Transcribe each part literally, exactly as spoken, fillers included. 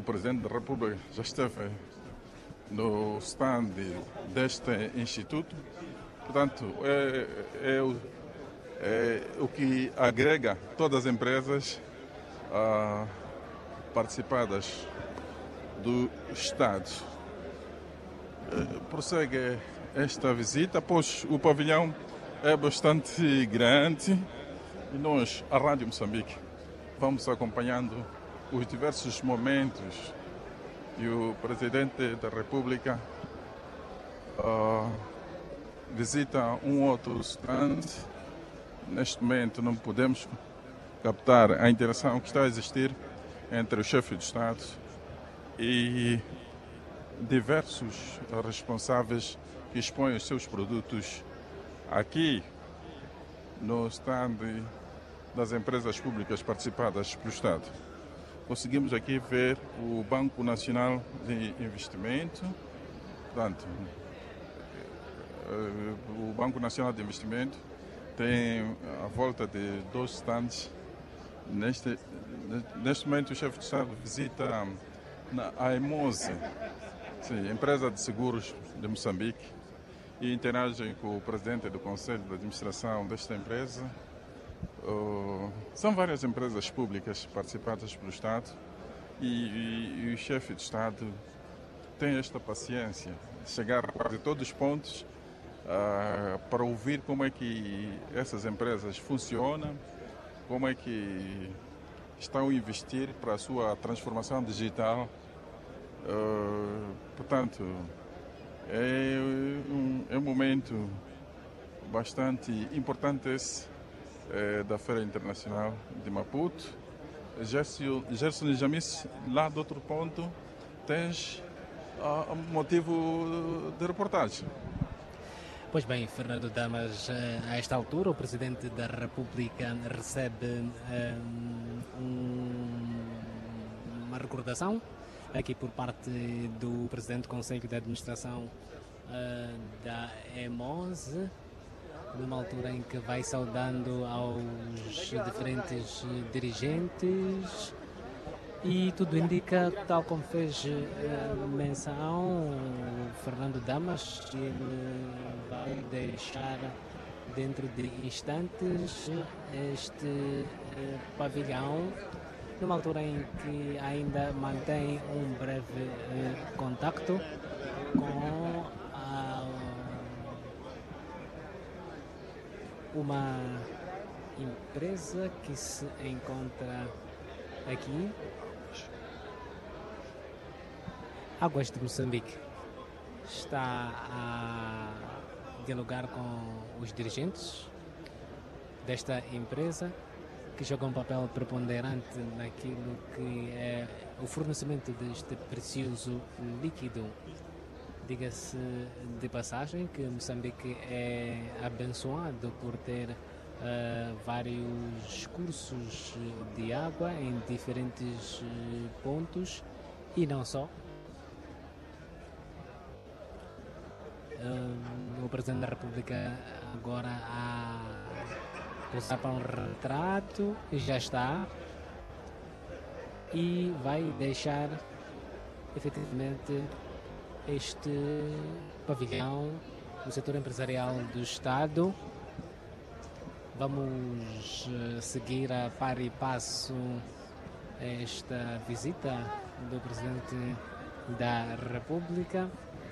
Presidente da República já esteve no stand deste instituto. Portanto, é, é, o, é o que agrega todas as empresas ah, participadas do Estado. É, prossegue esta visita, pois o pavilhão é bastante grande e nós, a Rádio Moçambique, vamos acompanhando os diversos momentos e o Presidente da República uh, visita um outro stand. Neste momento não podemos captar a interação que está a existir entre o chefe de Estado e diversos responsáveis que expõem os seus produtos aqui no stand das empresas públicas participadas pelo Estado. Conseguimos aqui ver o Banco Nacional de Investimento. Portanto, o Banco Nacional de Investimento tem a volta de dois stands. Neste, neste momento, o chefe de Estado visita a Emose, sim, empresa de seguros de Moçambique, e interage com o presidente do Conselho de Administração desta empresa. Uh, são várias empresas públicas participadas pelo Estado e, e, e o chefe de Estado tem esta paciência de chegar a todos os pontos uh, para ouvir como é que essas empresas funcionam, como é que estão a investir para a sua transformação digital. Uh, portanto, é um, é um momento bastante importante esse é, da Feira Internacional de Maputo. Gerson e Jamis, lá do outro ponto, tens uh, motivo de reportagem. Pois bem, Fernando Damas, a esta altura o Presidente da República recebe um, uma recordação aqui por parte do Presidente do Conselho de Administração uh, da Emose, numa altura em que vai saudando aos diferentes dirigentes, e tudo indica, tal como fez uh, menção o Fernando Damas, ele vai deixar dentro de instantes este uh, pavilhão, numa altura em que ainda mantém um breve uh, contacto com a, uma empresa que se encontra aqui, Águas de Moçambique. Está a dialogar com os dirigentes desta empresa, que joga um papel preponderante naquilo que é o fornecimento deste precioso líquido. Diga-se de passagem que Moçambique é abençoado por ter uh, vários cursos de água em diferentes uh, pontos, e não só. Uh, o Presidente da República agora a usar para um retrato, já está, e vai deixar efetivamente este pavilhão do setor empresarial do Estado. Vamos uh, seguir a par e passo esta visita do Presidente da República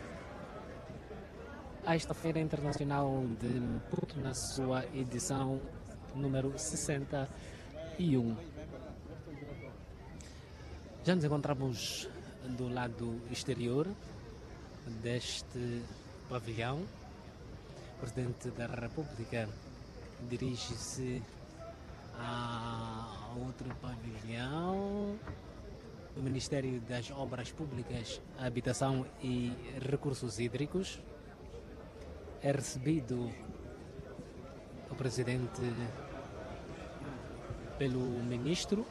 a esta Feira Internacional de Maputo, na sua edição número sessenta e um. Já nos encontramos do lado exterior deste pavilhão. O Presidente da República dirige-se a outro pavilhão, o Ministério das Obras Públicas, Habitação e Recursos Hídricos. É recebido o Presidente pelo Ministro,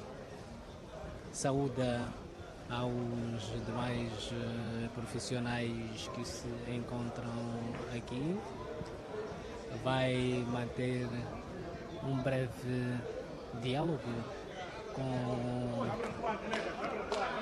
saúda aos demais uh, profissionais que se encontram aqui, vai manter um breve diálogo com